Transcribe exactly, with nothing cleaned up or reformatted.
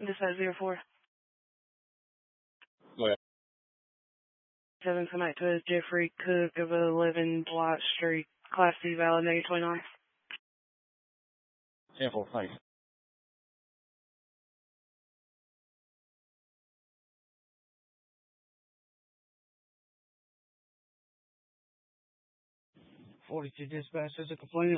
This is zero four. Go ahead. Seven come back to us, Jeffrey Cook of eleven Dwight Street, Class C valid, negative twenty-nine. ten four, thanks. forty-two dispatch, there's a complaint